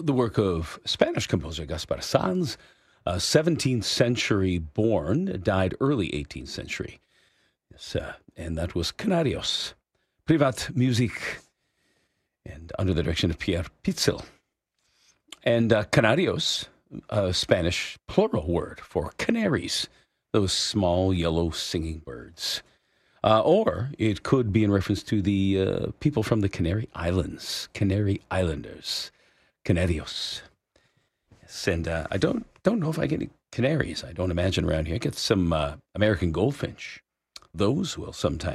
the work of Spanish composer Gaspar Sanz, 17th century born, died early 18th century. Yes, and that was Canarios, Privat Music, and under the direction of Pierre Pitzel. And Canarios, a Spanish plural word for canaries, those small yellow singing birds. Or it could be in reference to the people from the Canary Islands, Canary Islanders, Canarios. Yes, and I don't know if I get any canaries. I don't imagine around here. I get some American goldfinch. Those will sometimes